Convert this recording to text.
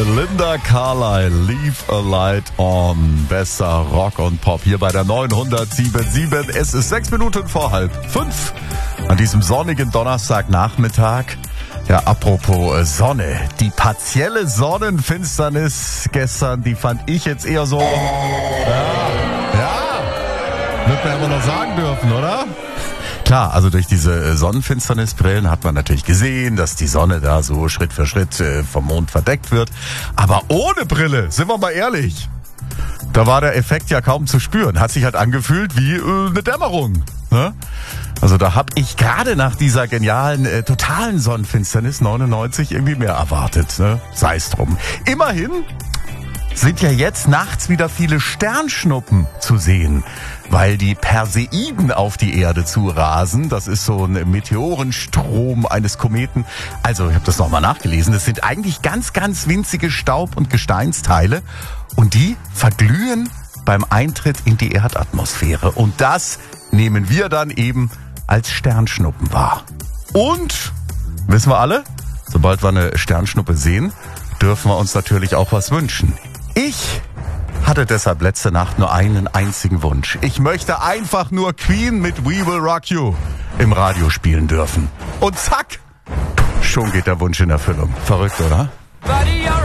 Linda Carlisle, Leave a Light On. Besser Rock und Pop hier bei der 907.7. Es ist 6 Minuten vor 4:30 an diesem sonnigen Donnerstagnachmittag. Ja, apropos Sonne. Die partielle Sonnenfinsternis gestern, die fand ich jetzt eher so... Wird man aber noch sagen dürfen, oder? Klar, also durch diese Sonnenfinsternisbrillen hat man natürlich gesehen, dass die Sonne da so Schritt für Schritt vom Mond verdeckt wird. Aber ohne Brille, sind wir mal ehrlich, da war der Effekt ja kaum zu spüren. Hat sich halt angefühlt wie eine Dämmerung. Ne? Also da habe ich gerade nach dieser genialen, totalen Sonnenfinsternis 99 irgendwie mehr erwartet. Ne? Sei es drum. Immerhin sind ja jetzt nachts wieder viele Sternschnuppen zu sehen, weil die Perseiden auf die Erde zurasen. Das ist so ein Meteorenstrom eines Kometen. Also ich habe das nochmal nachgelesen. Das sind eigentlich ganz, ganz winzige Staub- und Gesteinsteile und die verglühen beim Eintritt in die Erdatmosphäre. Und das nehmen wir dann eben als Sternschnuppen wahr. Und, wissen wir alle, sobald wir eine Sternschnuppe sehen, dürfen wir uns natürlich auch was wünschen. Ich hatte deshalb letzte Nacht nur einen einzigen Wunsch. Ich möchte einfach nur Queen mit We Will Rock You im Radio spielen dürfen. Und zack, schon geht der Wunsch in Erfüllung. Verrückt, oder?